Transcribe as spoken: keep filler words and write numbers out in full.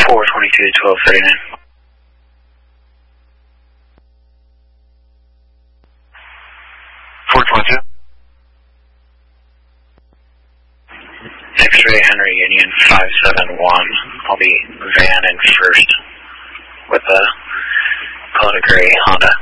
four twenty-two, twelve thirty-nine. four twenty-two. X-ray Henry Union five seven one. I'll be van in first with a Kona Gray Honda.